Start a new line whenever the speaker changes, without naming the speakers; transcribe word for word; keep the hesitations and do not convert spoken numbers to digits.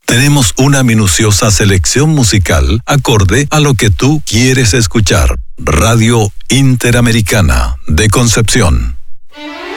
Tenemos una minuciosa selección musical acorde a lo que tú quieres escuchar. Radio Interamericana de Concepción.